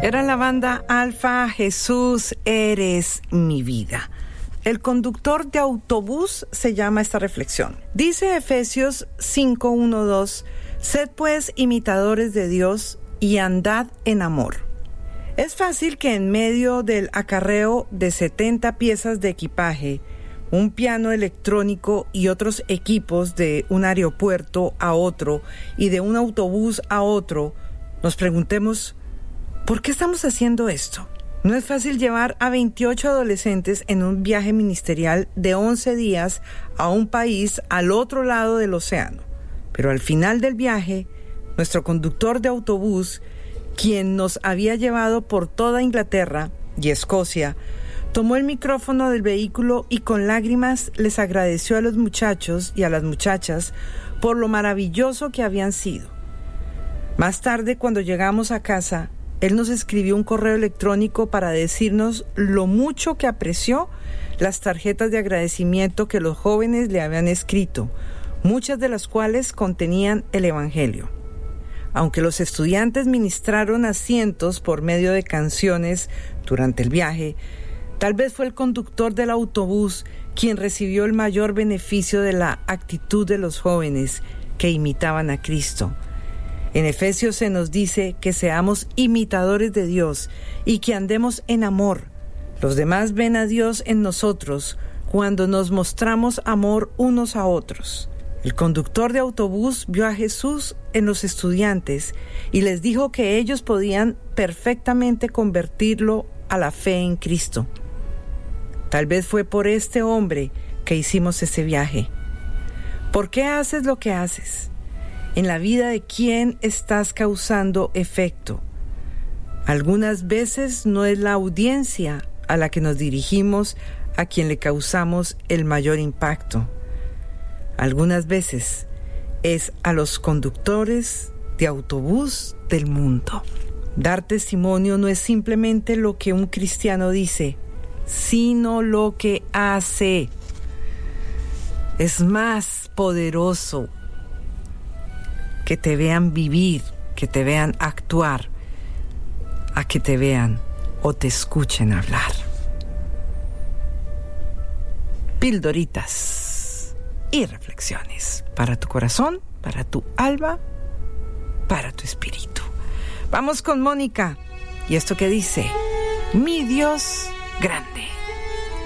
Era la banda Alfa, Jesús, eres mi vida. El conductor de autobús se llama esta reflexión. Dice Efesios 5:1-2, sed pues imitadores de Dios y andad en amor. Es fácil que en medio del acarreo de 70 piezas de equipaje, un piano electrónico y otros equipos de un aeropuerto a otro y de un autobús a otro, nos preguntemos, ¿por qué estamos haciendo esto? No es fácil llevar a 28 adolescentes en un viaje ministerial de 11 días a un país al otro lado del océano. Pero al final del viaje, nuestro conductor de autobús, quien nos había llevado por toda Inglaterra y Escocia, tomó el micrófono del vehículo y con lágrimas les agradeció a los muchachos y a las muchachas por lo maravilloso que habían sido. Más tarde, cuando llegamos a casa, él nos escribió un correo electrónico para decirnos lo mucho que apreció las tarjetas de agradecimiento que los jóvenes le habían escrito, muchas de las cuales contenían el Evangelio. Aunque los estudiantes ministraron a cientos por medio de canciones durante el viaje, tal vez fue el conductor del autobús quien recibió el mayor beneficio de la actitud de los jóvenes que imitaban a Cristo. En Efesios se nos dice que seamos imitadores de Dios y que andemos en amor. Los demás ven a Dios en nosotros cuando nos mostramos amor unos a otros. El conductor de autobús vio a Jesús en los estudiantes y les dijo que ellos podían perfectamente convertirlo a la fe en Cristo. Tal vez fue por este hombre que hicimos ese viaje. ¿Por qué haces lo que haces? ¿En la vida de quién estás causando efecto? Algunas veces no es la audiencia a la que nos dirigimos a quien le causamos el mayor impacto. Algunas veces es a los conductores de autobús del mundo. Dar testimonio no es simplemente lo que un cristiano dice, sino lo que hace. Es más poderoso que te vean vivir, que te vean actuar, a que te vean o te escuchen hablar. Pildoritas y reflexiones para tu corazón, para tu alma, para tu espíritu. Vamos con Mónica y esto que dice, mi Dios grande.